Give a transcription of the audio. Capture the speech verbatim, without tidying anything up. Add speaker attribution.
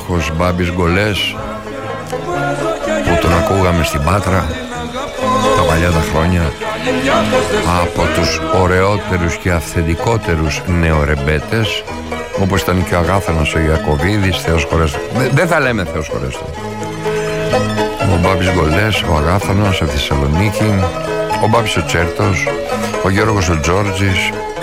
Speaker 1: Νέαρχος Μπάμπης Γκολές, που τον ακούγαμε στην Πάτρα τα παλιά τα χρόνια, από τους ωραιότερους και αυθεντικότερους νεορεμπέτες, όπως ήταν και ο Αγάθανος ο Ιακωβίδης, Θεός χωρέστο. Δεν θα λέμε Θεός χωρέστο. Ο Μπάμπης Γκολές, ο Αγάθανος από τη Θεσσαλονίκη, ο Μπάμπης ο Τσέρτος, ο Γιώργος ο Τζόρτζης,